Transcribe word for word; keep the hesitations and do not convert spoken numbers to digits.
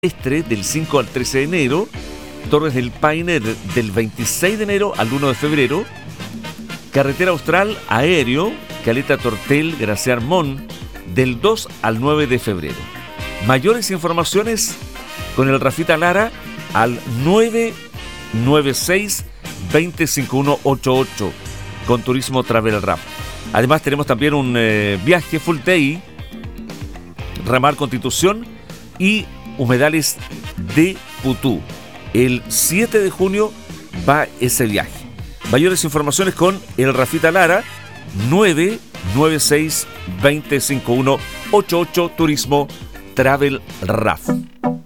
Estre del cinco al trece de enero, Torres del Paine del veintiséis de enero al uno de febrero, Carretera Austral Aéreo, Caleta Tortel, Gracia Armón, del dos al nueve de febrero. Mayores informaciones con el Rafita Lara al nueve nueve seis, dos cero cinco uno ocho ocho con Turismo Travel Rap. Además tenemos también un eh, viaje full day, Ramar Constitución y Humedales de Putú. El siete de junio va ese viaje. Mayores informaciones con el Rafita Lara, nueve nueve seis, dos cero cinco uno ocho ocho Turismo Travel R A F.